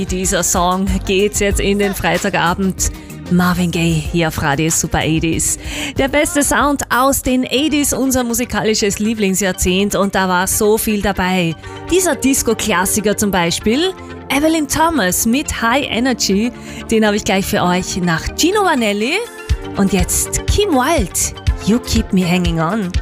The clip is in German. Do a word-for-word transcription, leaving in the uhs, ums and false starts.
Dieser Song geht jetzt in den Freitagabend. Marvin Gaye hier auf Radio Super achtziger. Der beste Sound aus den achtziger, unser musikalisches Lieblingsjahrzehnt, und da war so viel dabei. Dieser Disco-Klassiker zum Beispiel, Evelyn Thomas mit High Energy, den habe ich gleich für euch nach Gino Vanelli. Und jetzt Kim Wilde, You Keep Me Hanging On.